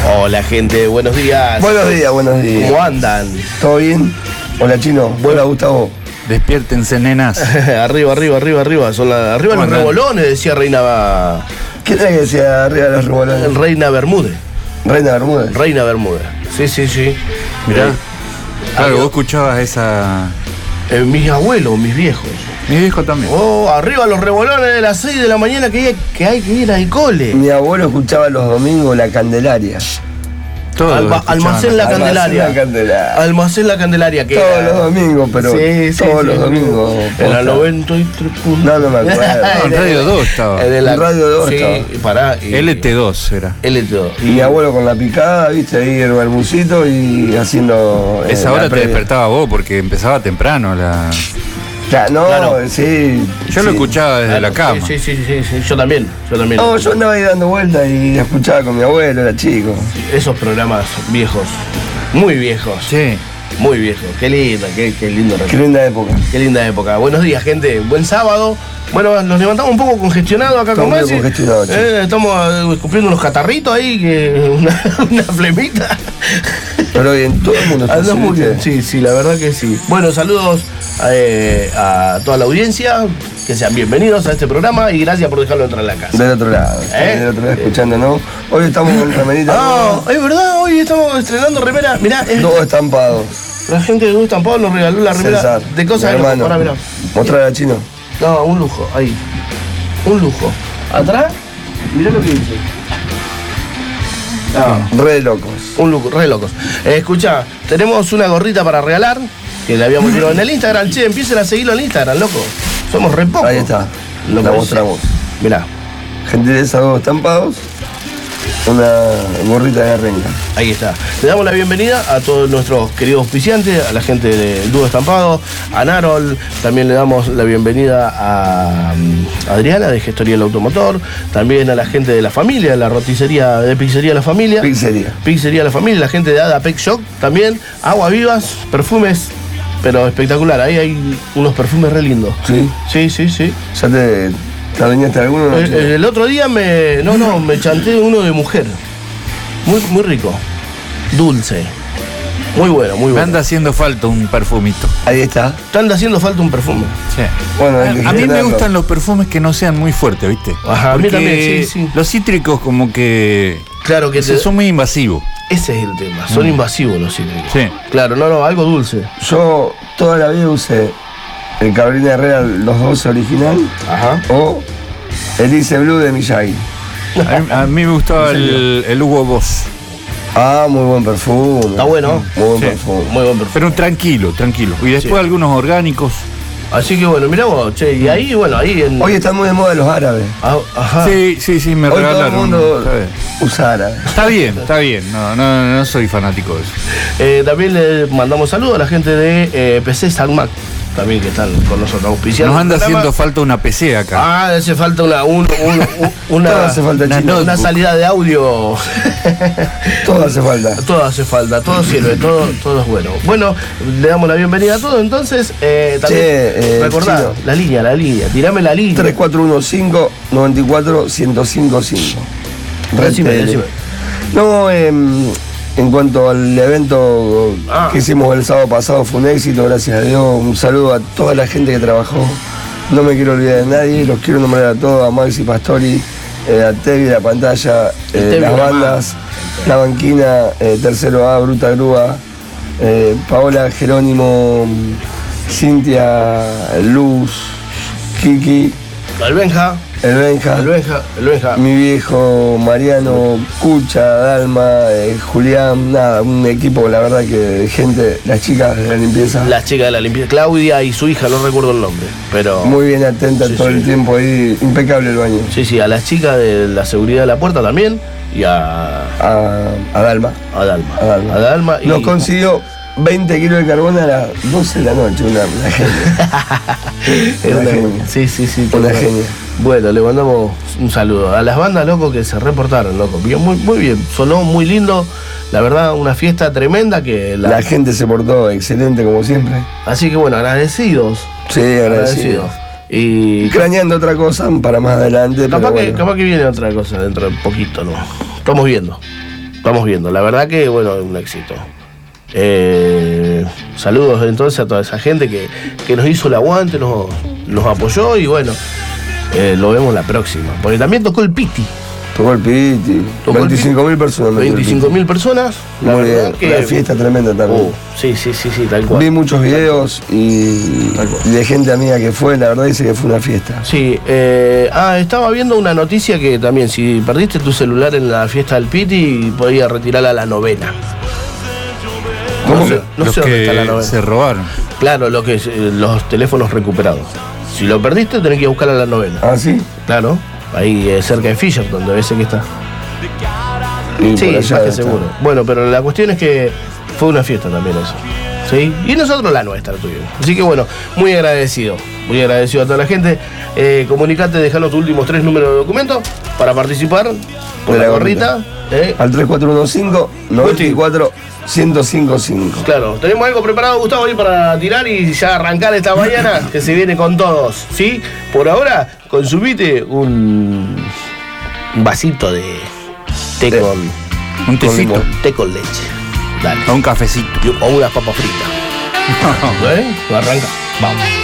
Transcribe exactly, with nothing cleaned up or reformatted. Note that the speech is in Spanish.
Hola gente, buenos días. Buenos días, buenos días. ¿Cómo andan? ¿Todo bien? Hola Chino, hola Gustavo. Despiértense, nenas. Arriba, arriba, arriba, arriba. Son la, arriba los rebolones, decía Reina. ¿Qué era que decía arriba de los rebolones? Reina Bermúdez. Reina Bermúdez. Reina Bermúdez. Sí, sí, sí. Mirá. Eh, Claro, vos escuchabas esa. eh, mis abuelos, mis viejos. Mi viejo también. Oh, arriba los rebolones de las seis de la mañana que hay que, hay que ir al cole. Mi abuelo escuchaba los domingos La Candelaria. Todos Alba- escuchaban. almacén la Almacén Candelaria. La Candelaria. Almacén la Candelaria. Que Todos era- los domingos, pero Sí, sí, todos sí. los domingos. En la posta. noventa y tres puntos. No, no me acuerdo. No, en Radio dos estaba. En En Radio dos sí, estaba. y pará. y- L T dos era. L T dos. Y mi abuelo con la picada, viste, ahí el bermucito y haciendo. eh, Esa la hora te previa. despertaba vos porque empezaba temprano la. Claro, no, Claro. sí. Yo lo sí. escuchaba desde Claro, la cama. Sí, sí, sí, sí, sí, yo también, yo también. No, yo andaba ahí dando vueltas y la escuchaba con mi abuelo, era chico. Esos programas viejos, muy viejos, Sí. muy viejos. Qué lindo, qué, qué lindo Qué recuerdo. linda época. Qué linda época. Buenos días, gente. Buen sábado. Bueno, nos levantamos un poco congestionados acá Estamos con medio Maxi. congestionados, che. Eh, estamos eh, cumpliendo unos catarritos ahí, que una, una flemita. Pero bien, todo el mundo está Andás así, muy ¿viste? bien. Sí, sí, la verdad que sí. Bueno, saludos eh, a toda la audiencia. Que sean bienvenidos a este programa y gracias por dejarlo entrar en la casa. Del otro lado, ¿Eh? del otro lado escuchándonos. Hoy estamos con remerita. Ah, es verdad, hoy estamos estrenando remera. Mirá, es- Dos estampados. la gente de Gustan Pablo nos regaló la remera César, de cosas de mi lujo. hermano. Pará, mirá. Mostrar a Chino. No, un lujo, ahí. Un lujo. Atrás, mirá lo que dice. No, Re locos. un lujo, re locos. Eh, escucha, tenemos una gorrita para regalar, que le habíamos tirado en el Instagram. Che, empiecen a seguirlo en Instagram, loco. Somos re pocos. Ahí está. Lo La parece. mostramos. Mirá, Gentileza, dos estampados. Una gorrita de renga. ahí está. Le damos la bienvenida a todos nuestros queridos auspiciantes, a la gente del Dúo Estampado, a Narol. También le damos la bienvenida a mm, Adriana de Gestoría del Automotor. También a la gente de la familia, la roticería de Pizzería La Familia. Pizzería. Pizzería La Familia, la gente de Ada Pet Shop. También agua vivas, perfumes, pero espectacular. Ahí hay unos perfumes re lindos. Sí. Sí, sí, sí. ¿Ya te, te adueñaste de alguno? El, el- el otro día me. No, no, me chanté uno de mujer. Muy, muy rico. Dulce. Muy bueno, muy Me bueno. anda haciendo falta un perfumito. Ahí está. Te anda haciendo falta un perfume. Sí. Bueno, A, hay que a mí me gestionarlo. gustan los perfumes que no sean muy fuertes, ¿viste? Ajá, a mí Porque también, sí, sí. Los cítricos como que Claro que te- son muy invasivos. ese es el tema. Son invasivos los cítricos. Sí. Claro, no, no, algo dulce. Yo toda la vida usé el Cabrina Herrera los doce original Ajá. o el Ice Blue de Miyagi. A mí, a mí me gustaba el, el Hugo Boss. Ah, muy buen perfume. Está bueno. Muy buen Sí. perfume. Muy buen perfume. Pero tranquilo, tranquilo. Y después Sí. algunos orgánicos. Así que bueno, mirá vos, che, y ahí, bueno, ahí en. Hoy están muy de moda los árabes. Ah, ajá. Sí, sí, sí, me Hoy todo el regalaron. mundo Está bien. usa árabe. Está bien, está bien. No, no, no soy fanático de eso. Eh, también le mandamos saludos a la gente de eh, P C San Mac, también que están con nosotros auspiciando. Nos anda el programa. haciendo falta una P C acá. Ah, hace falta una, un- un- un- una, Todo hace falta, una, Chino. una salida de audio. Todo hace falta. Todo hace falta, todo sirve, todo, todo es bueno. Bueno, le damos la bienvenida a todos, entonces, eh, también Che, eh, recordá, Chino. la línea, la línea, tirame la línea. tres cuatro uno cinco, nueve cuatro, uno cero cinco cinco. Decime, decime. No, em, en cuanto al evento Ah. que hicimos el sábado pasado, fue un éxito, gracias a Dios. Un saludo a toda la gente que trabajó. No me quiero olvidar de nadie, los quiero nombrar a todos, a Maxi Pastori, eh, a Tevi de la pantalla, eh, Tevi, las mamá. bandas, La Banquina, eh, Tercero A, Bruta Grúa, eh, Paola, Jerónimo, Cintia, Luz, Kiki, El Benja, el Benja. el Benja, el Benja. Mi viejo, Mariano, Cucha, Dalma, eh, Julián, nada, un equipo, la verdad que de gente, las chicas de la limpieza, La chica de la limpieza, Claudia y su hija, no recuerdo el nombre, pero. muy bien atenta Sí, todo sí. el tiempo ahí, impecable el baño. Sí, sí, a las chicas de la seguridad de la puerta también y a, A, a Dalma. a Dalma. A Dalma. A Dalma y. Nos consiguió veinte kilos de carbón a las doce de la noche, una, una genia. Era Una una- genia. Sí, sí, sí. Una pero- genia. Bueno, le mandamos un saludo a las bandas, loco, que se reportaron, loco. Bien, muy, muy bien, sonó muy lindo. La verdad, una fiesta tremenda que la... La gente se portó excelente como siempre. Así que bueno, agradecidos. Sí, agradecido. Y Craneando otra cosa para más adelante. capaz, pero que, bueno. capaz que viene otra cosa dentro de poquito, ¿no? Estamos viendo. vamos viendo. La verdad que, bueno, un éxito. Eh, saludos entonces a toda esa gente que, que nos hizo el aguante, nos, nos apoyó y bueno, eh, lo vemos la próxima. Porque también tocó el Piti. Tocó el Piti. veinticinco mil personas. veinticinco mil personas. La Muy verdad bien. que. Una fiesta tremenda también. Uh, sí, sí, sí, sí, tal cual. Vi muchos videos y, y de gente amiga que fue, la verdad dice que fue una fiesta. Sí, eh, ah, estaba viendo una noticia que también, si perdiste tu celular en la fiesta del Piti, podías retirarla a la novena. No sé, no Los sé dónde está la que novena. se robaron. Claro, lo que es, eh, los teléfonos recuperados. Si lo perdiste, tenés que ir a buscar a la novena. ¿Ah, sí? Claro, ahí eh, cerca de Fisher, donde ves que está. Y Sí, por allá más que está. seguro. Bueno, pero la cuestión es que fue una fiesta también eso. ¿Sí? Y nosotros la nuestra tuvimos. Así que bueno, muy agradecido. Muy agradecido a toda la gente. Eh, comunicate, dejanos tus últimos tres números de documento para participar por De la la gorrita. Eh, Al tres cuatro uno cinco, nueve cuatro, uno cero cinco cinco. Claro, tenemos algo preparado, Gustavo, ahí para tirar y ya arrancar esta mañana, que se viene con todos, ¿sí? Por ahora, consumite un, un vasito de té Té. con, Un tecito. limón. té con leche. Dale. O un cafecito. Y- O unas papas fritas. ¿Eh? Arranca. Vamos.